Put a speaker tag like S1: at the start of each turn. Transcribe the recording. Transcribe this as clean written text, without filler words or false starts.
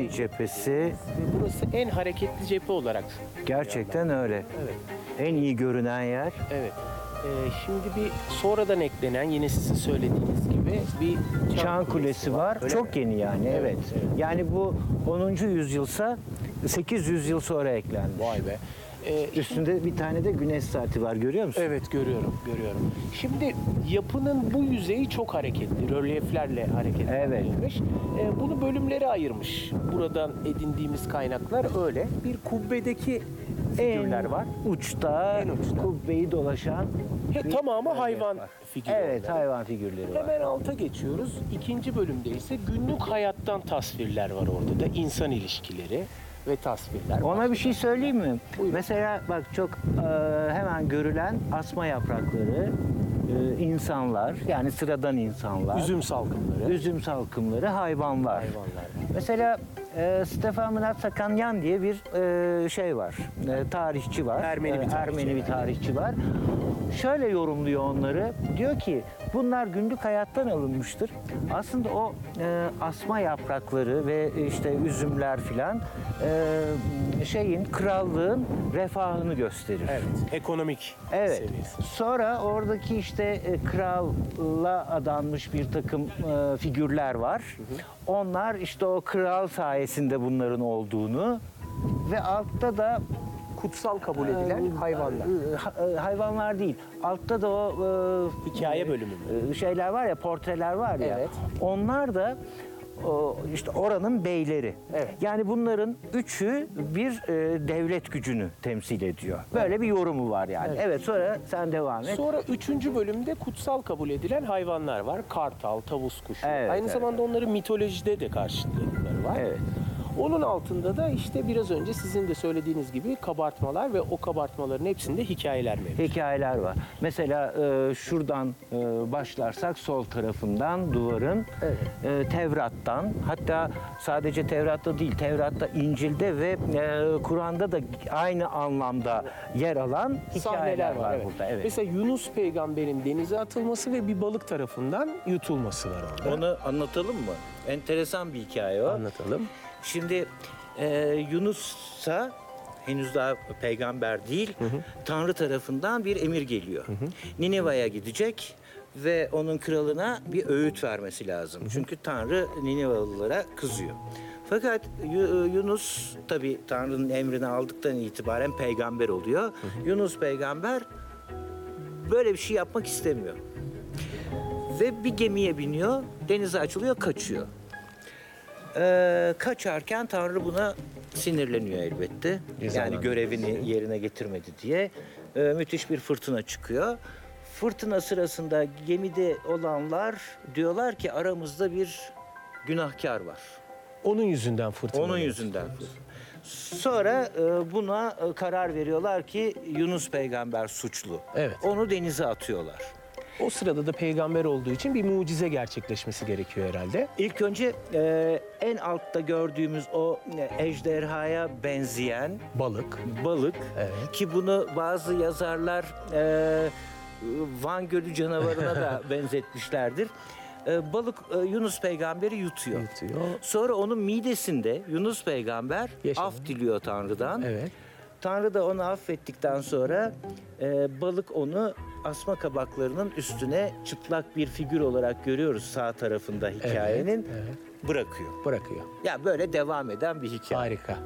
S1: kuzey cephesi.
S2: Ve burası en hareketli cephe olarak.
S1: Gerçekten öyle.
S2: Evet.
S1: En iyi görünen yer.
S2: Evet. Şimdi bir sonradan eklenen, yine sizin söylediğiniz gibi bir
S1: Çan Kulesi var.
S2: Öyle
S1: Çok
S2: mi?
S1: yeni yani. Evet.
S2: Evet.
S1: Yani bu 10. yüzyılsa 800 yıl sonra eklenmiş.
S2: Vay be.
S1: Üstünde bir tane de güneş saati var, görüyor musun?
S2: Evet, görüyorum. Şimdi yapının bu yüzeyi çok hareketli, rölyeflerle hareketlendirilmiş. Bunu bölümlere ayırmış. Buradan edindiğimiz kaynaklar öyle. Bir kubbedeki figürler var.
S1: Uçta,
S2: En uçta.
S1: kubbeyi dolaşan bir
S2: Tamamı
S1: rölyef
S2: hayvan
S1: var.
S2: figürleri.
S1: Evet, hayvan figürleri var.
S2: Hemen alta geçiyoruz. İkinci bölümde ise günlük hayattan tasvirler var orada da. İnsan ilişkileri ve tasvirler.
S1: Ona bir şey söyleyeyim mi?
S2: Buyurun.
S1: Mesela bak, çok hemen görülen asma yaprakları, insanlar, yani sıradan insanlar,
S2: Üzüm salkımları.
S1: üzüm salkımları, hayvanlar.
S2: Hayvanlar.
S1: Mesela Stefan Mnatsakanyan diye bir şey var, tarihçi var.
S2: Ermeni bir tarihçi.
S1: Ermeni bir tarihçi var. Şöyle yorumluyor onları. Diyor ki bunlar günlük hayattan alınmıştır. Aslında o asma yaprakları ve işte üzümler filan şeyin, krallığın refahını gösterir.
S2: Evet, ekonomik
S1: Evet.
S2: seviyesi.
S1: Sonra oradaki işte kralla adanmış bir takım figürler var. Onlar işte o kral sayesinde bunların olduğunu ve altta da
S2: Kutsal kabul edilen hayvanlar.
S1: hayvanlar değil. Altta da o
S2: Hikaye bölümü mü?
S1: şeyler var ya, portreler var ya.
S2: Evet.
S1: Onlar da işte oranın beyleri.
S2: Evet.
S1: Yani bunların üçü bir devlet gücünü temsil ediyor. Böyle bir yorumu var yani. Evet, sonra sen devam et.
S2: Sonra 3. bölümde kutsal kabul edilen hayvanlar var. Kartal, tavus kuşu.
S1: Evet,
S2: Aynı
S1: evet.
S2: zamanda onların mitolojide de karşılıkları var.
S1: Evet.
S2: Onun altında da işte biraz önce sizin de söylediğiniz gibi kabartmalar ve o kabartmaların hepsinde hikayeler mevcut.
S1: Hikayeler var. Mesela şuradan başlarsak sol tarafından duvarın Tevrat'tan, hatta sadece Tevrat'ta değil, Tevrat'ta, İncil'de ve Kur'an'da da aynı anlamda yer alan hikayeler var
S2: evet.
S1: burada. Evet.
S2: Mesela Yunus peygamberin denize atılması ve bir balık tarafından yutulması var orada.
S1: Onu anlatalım mı? Enteresan bir hikaye o.
S2: Anlatalım.
S1: Şimdi Yunus'a henüz daha peygamber değil, Tanrı tarafından bir emir geliyor. Nineva'ya gidecek ve onun kralına bir öğüt vermesi lazım. Çünkü Tanrı Ninevalılara kızıyor. Fakat Yunus tabii Tanrı'nın emrini aldıktan itibaren peygamber oluyor. Yunus peygamber böyle bir şey yapmak istemiyor. Ve bir gemiye biniyor, denize açılıyor, kaçıyor. Kaçarken Tanrı buna sinirleniyor elbette. Yani görevini yerine getirmedi diye. Müthiş bir fırtına çıkıyor. Fırtına sırasında gemide olanlar diyorlar ki aramızda bir günahkar var.
S2: Onun yüzünden fırtına.
S1: Onun yüzünden. Sonra buna karar veriyorlar ki Yunus peygamber suçlu.
S2: Evet.
S1: Onu denize atıyorlar.
S2: O sırada da peygamber olduğu için bir mucize gerçekleşmesi gerekiyor herhalde.
S1: İlk önce en altta gördüğümüz o ejderhaya benzeyen balık
S2: Evet.
S1: ki bunu bazı yazarlar Van Gölü canavarına da benzetmişlerdir. Balık Yunus peygamberi yutuyor. Sonra onun midesinde Yunus peygamber
S2: Yaşamıyor.
S1: af diliyor Tanrı'dan.
S2: Evet.
S1: Tanrı da onu affettikten sonra balık onu asma kabaklarının üstüne çıplak bir figür olarak görüyoruz sağ tarafında hikayenin.
S2: Evet.
S1: Bırakıyor.
S2: Bırakıyor.
S1: Ya böyle devam eden bir hikaye.
S2: Harika.